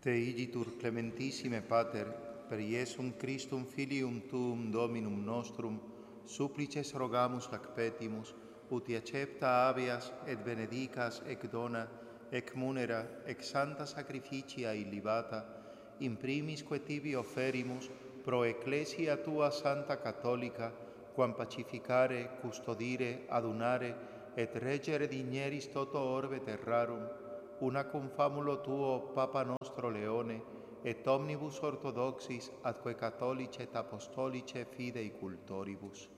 Te igitur clementissime Pater, per Iesum Christum Filium Tuum Dominum nostrum, supplices rogamus ac petimus, ut accepta habeas et benedicas ec dona, ec munera, ec santa sacrificia illibata, in primisque tibi offerimus, pro Ecclesia Tua Santa Catholica, quam pacificare, custodire, adunare, et reggere digneris toto orbe terrarum, una cum famulo Tuo, Papa nostro Leone, et omnibus orthodoxis atque catholice et apostolice fidei cultoribus.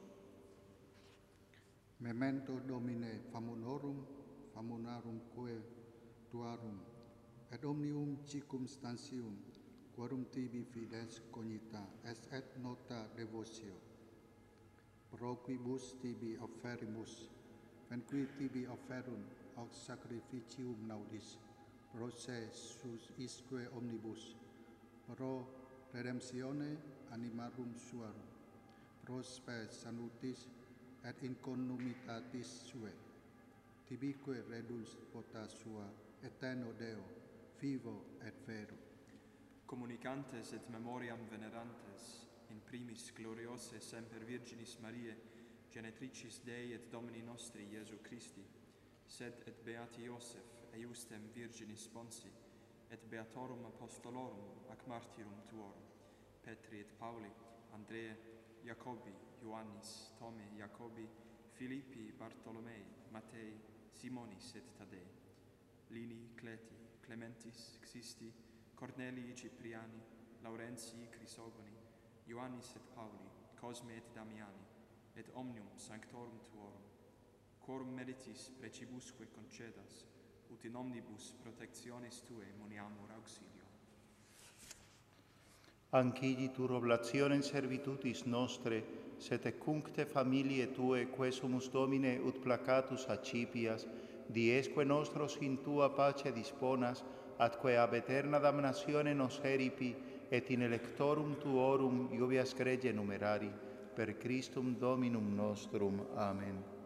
Memento Domine famunorum, famunarumque tuarum, et omnium circumstantium, quorum tibi fides cognita, et nota devotio. Pro quibus tibi offerimus, venqui tibi offerum, aux sacrificium naudis, pro se sus isque omnibus, pro redemptione animarum suarum, pro spe salutis et inconumitatis sue, tibique redus vota sua, eterno Deo, vivo et vero. Communicantes et memoriam venerantes, in primis gloriose semper Virginis Mariae, genetricis Dei et Domini nostri Iesu Christi, sed et beati Iosef, eiustem Virginis Sponsi, et beatorum apostolorum ac martyrum tuorum, Petri et Pauli, Andrea, Jacobi, Ioannis, Tome, Jacobi, Filippi, Bartolomei, Matei, Simonis et Tadei, Lini, Cleti, Clementis, Xisti, Cornelii Cipriani, Laurentii Crisogoni, Ioannis et Pauli, Cosme et Damiani, et omnium sanctorum tuorum, quorum meritis precibusque concedas, ut in omnibus protectionis Tue muniamur auxilio. Anciditur oblationem servitutis nostre, sed ecuncte familiae Tue, que sumus Domine ut placatus accipias, diesque nostros in Tua pace disponas, atque ab aeterna damnatione nos heripi, et in electorum Tuorum iubias grege numerari, per Christum Dominum nostrum. Amen.